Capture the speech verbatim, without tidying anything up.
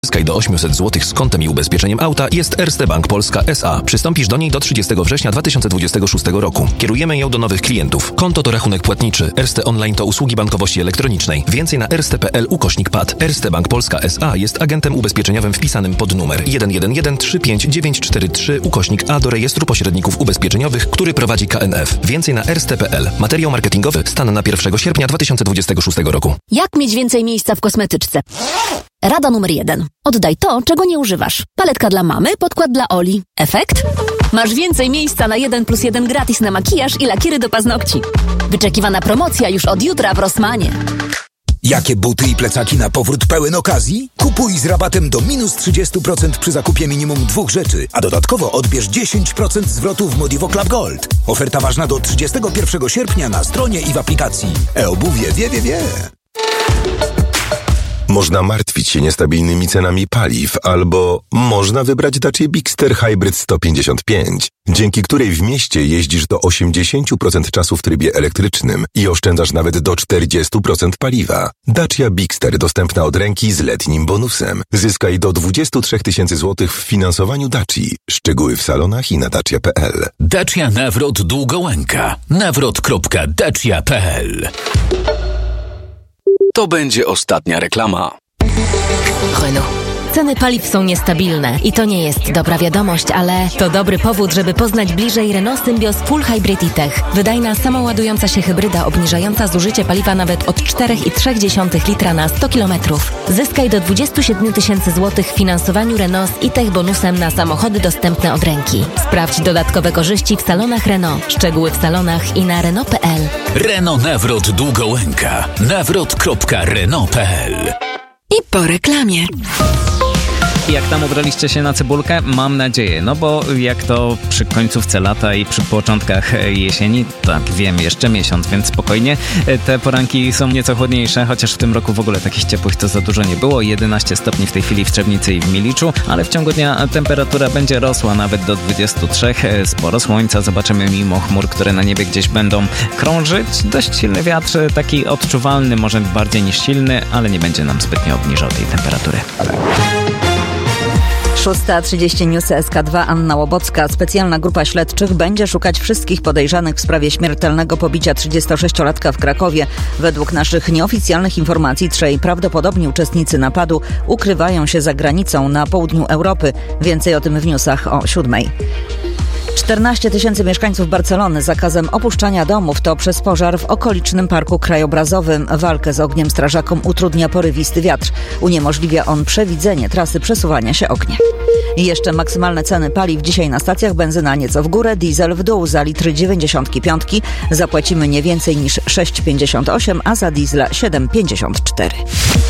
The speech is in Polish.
Zyskaj do osiemset złotych z kontem i ubezpieczeniem auta jest Erste Bank Polska S A. Przystąpisz do niej do trzydziestego września dwa tysiące dwudziestego szóstego roku. Kierujemy ją do nowych klientów. Konto to rachunek płatniczy. Erste Online to usługi bankowości elektronicznej. Więcej na erste.pl ukośnik pad. Erste Bank Polska S A jest agentem ubezpieczeniowym wpisanym pod numer jeden jeden jeden trzy pięć dziewięć cztery trzy ukośnik A do rejestru pośredników ubezpieczeniowych, który prowadzi K N F. Więcej na erste.pl. Materiał marketingowy stan na pierwszego sierpnia dwa tysiące dwudziestego szóstego roku. Jak mieć więcej miejsca w kosmetyczce? Rada numer jeden. Oddaj to, czego nie używasz. Paletka dla mamy, podkład dla Oli. Efekt? Masz więcej miejsca na jeden plus jeden gratis na makijaż i lakiery do paznokci. Wyczekiwana promocja już od jutra w Rossmanie. Jakie buty i plecaki na powrót pełen okazji? Kupuj z rabatem do minus trzydzieści procent przy zakupie minimum dwóch rzeczy, a dodatkowo odbierz dziesięć procent zwrotu w Modivo Club Gold. Oferta ważna do trzydziestego pierwszego sierpnia na stronie i w aplikacji. E-obuwie wie, wie, wie. Można martwić się niestabilnymi cenami paliw, albo można wybrać Dacia Bigster Hybrid sto pięćdziesiąt pięć, dzięki której w mieście jeździsz do osiemdziesiąt procent czasu w trybie elektrycznym i oszczędzasz nawet do czterdzieści procent paliwa. Dacia Bigster dostępna od ręki z letnim bonusem. Zyskaj do dwadzieścia trzy tysiące złotych w finansowaniu Daci. Szczegóły w salonach i na dacia kropka p l. Dacia Nawrot Długołęka. nawrot kropka dacia kropka p l. To będzie ostatnia reklama. Renault. Ceny paliw są niestabilne i to nie jest dobra wiadomość, ale to dobry powód, żeby poznać bliżej Renault Symbioz Full Hybrid e-Tech. Wydajna, samoładująca się hybryda obniżająca zużycie paliwa nawet od cztery przecinek trzy litra na sto kilometrów. Zyskaj do dwadzieścia siedem tysięcy złotych w finansowaniu Renault z e-Tech bonusem na samochody dostępne od ręki. Sprawdź dodatkowe korzyści w salonach Renault. Szczegóły w salonach i na renault kropka p l. Renault Nawrot Długołęka. nawrot kropka renault kropka p l. I po reklamie. Jak tam ubraliście się na cebulkę? Mam nadzieję, no bo jak to przy końcówce lata i przy początkach jesieni, tak wiem, jeszcze miesiąc, więc spokojnie. Te poranki są nieco chłodniejsze, chociaż w tym roku w ogóle takich ciepłych to za dużo nie było. jedenaście stopni w tej chwili w Trzebnicy i w Miliczu, ale w ciągu dnia temperatura będzie rosła nawet do dwudziestu trzech. Sporo słońca zobaczymy mimo chmur, które na niebie gdzieś będą krążyć. Dość silny wiatr, taki odczuwalny, może bardziej niż silny, ale nie będzie nam zbytnio obniżał tej temperatury. szósta trzydzieści News S K dwa, Anna Łobocka. Specjalna grupa śledczych będzie szukać wszystkich podejrzanych w sprawie śmiertelnego pobicia trzydziestosześciolatka w Krakowie. Według naszych nieoficjalnych informacji trzej prawdopodobni uczestnicy napadu ukrywają się za granicą na południu Europy. Więcej o tym w newsach o siódmej. czternaście tysięcy mieszkańców Barcelony z zakazem opuszczania domów to przez pożar w okolicznym parku krajobrazowym. Walkę z ogniem strażakom utrudnia porywisty wiatr. Uniemożliwia on przewidzenie trasy przesuwania się ognia. I jeszcze maksymalne ceny paliw dzisiaj na stacjach: benzyna nieco w górę, diesel w dół. Za litry dziewięćdziesiąt pięć zapłacimy nie więcej niż sześć pięćdziesiąt osiem, a za diesla siedem pięćdziesiąt cztery.